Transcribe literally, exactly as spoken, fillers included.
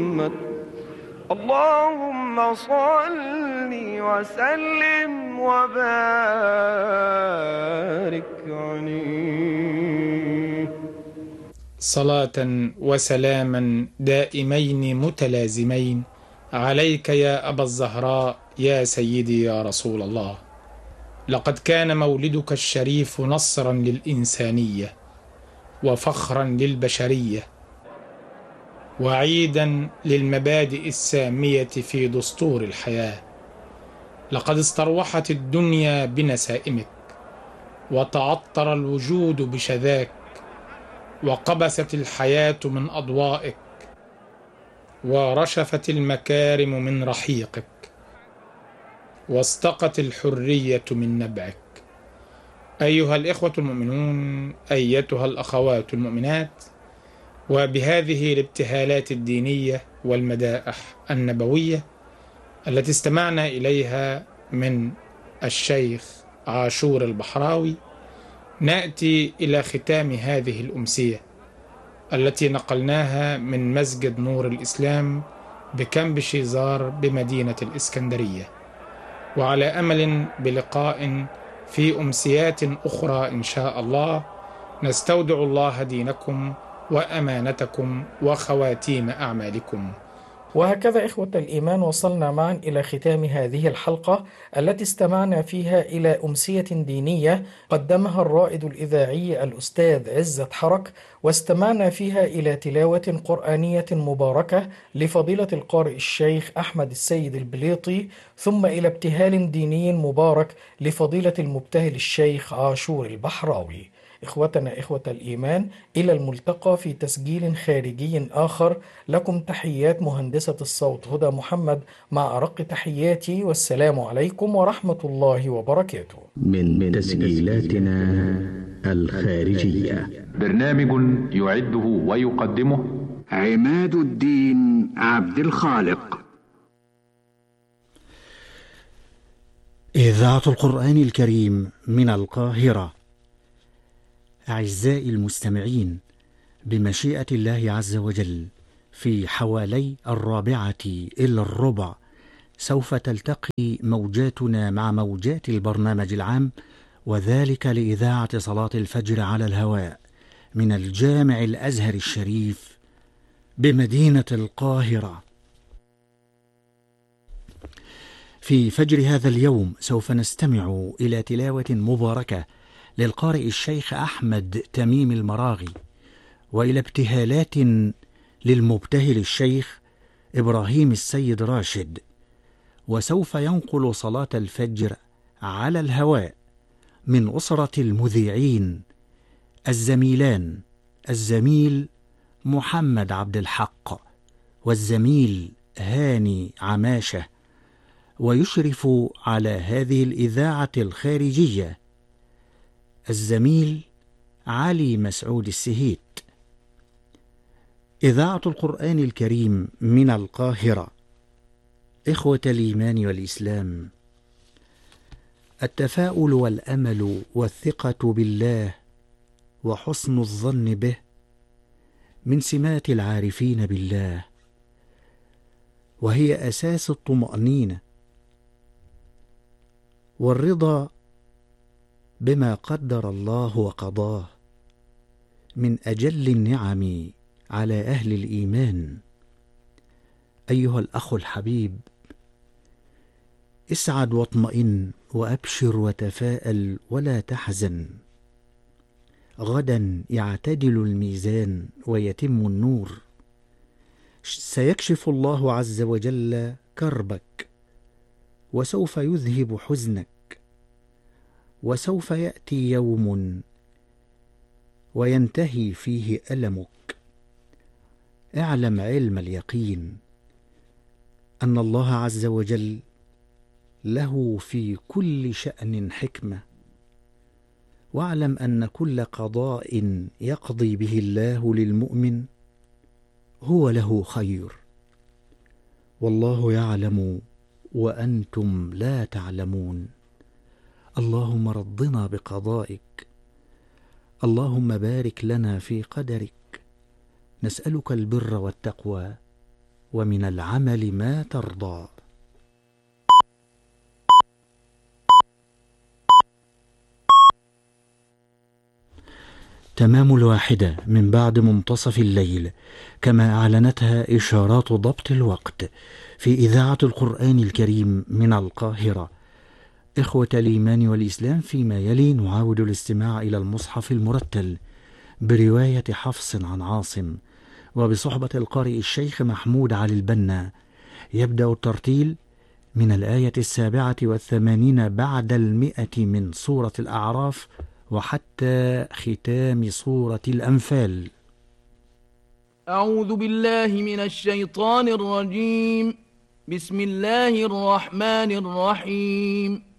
اللهم صل وسلم وبارك عليه. صلاة وسلاما دائمين متلازمين عليك يا أبا الزهراء يا سيدي يا رسول الله. لقد كان مولدك الشريف نصرا للإنسانية وفخرا للبشرية وعيدا للمبادئ السامية في دستور الحياة. لقد استروحت الدنيا بنسائمك وتعطر الوجود بشذاك وقبست الحياة من أضوائك ورشفت المكارم من رحيقك واستقت الحرية من نبعك. أيها الإخوة المؤمنون، أيتها الأخوات المؤمنات، وبهذه الابتهالات الدينية والمدائح النبوية التي استمعنا إليها من الشيخ عاشور البحراوي، نأتي إلى ختام هذه الأمسية التي نقلناها من مسجد نور الإسلام بكامب شيزار بمدينة الإسكندرية، وعلى أمل بلقاء في أمسيات أخرى إن شاء الله. نستودع الله دينكم وأمانتكم وخواتيم أعمالكم. وهكذا إخوة الإيمان وصلنا معا إلى ختام هذه الحلقة التي استمعنا فيها إلى أمسية دينية قدمها الرائد الإذاعي الأستاذ عزت حرك، واستمعنا فيها إلى تلاوة قرآنية مباركة لفضيلة القارئ الشيخ أحمد السيد البليطي، ثم إلى ابتهال ديني مبارك لفضيلة المبتهل الشيخ عاشور البحراوي. إخوتنا إخوة الإيمان، إلى الملتقى في تسجيل خارجي آخر. لكم تحيات مهندسة الصوت هدى محمد مع أرق تحياتي، والسلام عليكم ورحمة الله وبركاته. من تسجيلاتنا الخارجية، برنامج يعده ويقدمه عماد الدين عبد الخالق. إذاعة القرآن الكريم من القاهرة. أعزائي المستمعين، بمشيئة الله عز وجل في حوالي الرابعة إلى الربع سوف تلتقي موجاتنا مع موجات البرنامج العام، وذلك لإذاعة صلاة الفجر على الهواء من الجامع الأزهر الشريف بمدينة القاهرة. في فجر هذا اليوم سوف نستمع إلى تلاوة مباركة للقارئ الشيخ أحمد تميم المراغي، وإلى ابتهالات للمبتهل الشيخ إبراهيم السيد راشد. وسوف ينقل صلاة الفجر على الهواء من أسرة المذيعين الزميلان الزميل محمد عبد الحق والزميل هاني عماشة، ويشرف على هذه الإذاعة الخارجية الزميل علي مسعود السهيت. إذاعة القرآن الكريم من القاهرة. إخوة الإيمان والإسلام، التفاؤل والأمل والثقة بالله وحسن الظن به من سمات العارفين بالله، وهي أساس الطمأنينة والرضا بما قدر الله وقضاه من أجل النعم على أهل الإيمان. أيها الأخ الحبيب، اسعد واطمئن وأبشر وتفاءل ولا تحزن، غدا يعتدل الميزان ويتم النور، سيكشف الله عز وجل كربك وسوف يذهب حزنك، وسوف يأتي يوم وينتهي فيه ألمك. اعلم علم اليقين أن الله عز وجل له في كل شأن حكمة، واعلم أن كل قضاء يقضي به الله للمؤمن هو له خير، والله يعلم وأنتم لا تعلمون. اللهم رضنا بقضائك، اللهم بارك لنا في قدرك، نسألك البر والتقوى ومن العمل ما ترضى. تمام الواحدة من بعد منتصف الليل، كما أعلنتها إشارات ضبط الوقت في إذاعة القرآن الكريم من القاهرة. إخوة الإيمان والإسلام، فيما يلي نعاود الاستماع إلى المصحف المرتل برواية حفص عن عاصم وبصحبة القارئ الشيخ محمود علي البنا. يبدأ الترتيل من الآية السابعة والثمانين بعد المئة من سورة الأعراف وحتى ختام سورة الأنفال. أعوذ بالله من الشيطان الرجيم. بسم الله الرحمن الرحيم.